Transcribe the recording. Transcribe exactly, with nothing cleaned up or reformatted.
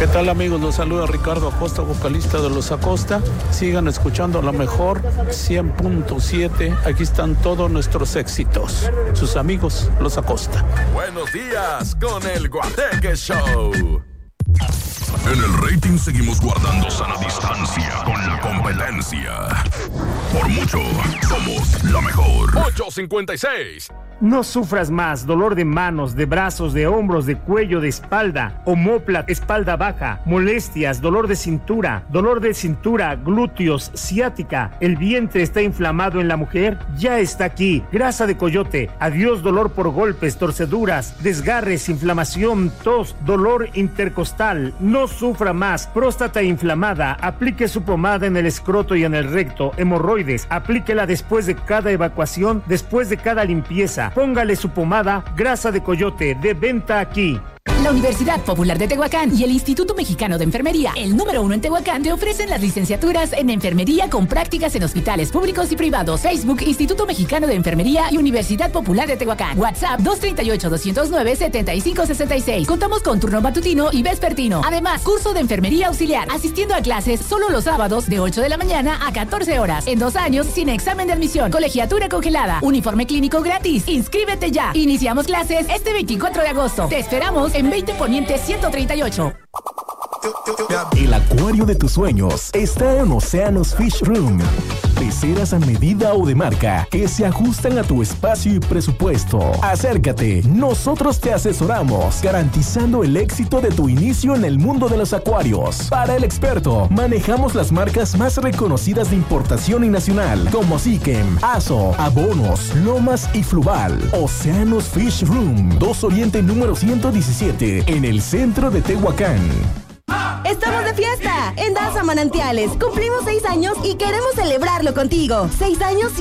¿Qué tal, amigos? Los saluda Ricardo Acosta, vocalista de Los Acosta. Sigan escuchando la mejor cien punto siete. Aquí están todos nuestros éxitos. Sus amigos, Los Acosta. Buenos días con el Guateque Show. En el rating seguimos guardando sana distancia con la competencia. Por mucho, somos la mejor. ocho cincuenta y seis. No sufras más dolor de manos, de brazos, de hombros, de cuello, de espalda, omóplata, espalda baja, molestias, dolor de cintura, dolor de cintura, glúteos, ciática, el vientre está inflamado en la mujer, ya está aquí. Grasa de coyote, adiós dolor por golpes, torceduras, desgarres, inflamación, tos, dolor intercostal. No sufra más. Próstata inflamada, aplique su pomada en el escroto y en el recto. Hemorroides, aplíquela después de cada evacuación, después de cada limpieza. Póngale su pomada Grasa de Coyote, de venta aquí. La Universidad Popular de Tehuacán y el Instituto Mexicano de Enfermería, el número uno en Tehuacán, te ofrecen las licenciaturas en enfermería con prácticas en hospitales públicos y privados. Facebook, Instituto Mexicano de Enfermería y Universidad Popular de Tehuacán. WhatsApp dos tres ocho, dos cero nueve, siete cinco seis seis. Contamos con turno matutino y vespertino. Además, curso de enfermería auxiliar, asistiendo a clases solo los sábados de ocho de la mañana a catorce horas. En dos años, sin examen de admisión. Colegiatura congelada. Uniforme clínico gratis. Inscríbete ya. Iniciamos clases este veinticuatro de agosto. Te esperamos en veinte Poniente ciento treinta y ocho. El acuario de tus sueños está en Océanos Fish Room. Peceras a medida o de marca que se ajustan a tu espacio y presupuesto. Acércate, nosotros te asesoramos, garantizando el éxito de tu inicio en el mundo de los acuarios. Para el experto, manejamos las marcas más reconocidas de importación y nacional, como Sikem, Aso, Abonos, Lomas y Fluval. Océanos Fish Room, dos Oriente número ciento diecisiete, en el centro de Tehuacán. Estamos de fiesta en Daza Manantiales. Cumplimos seis años y queremos celebrarlo contigo. Seis años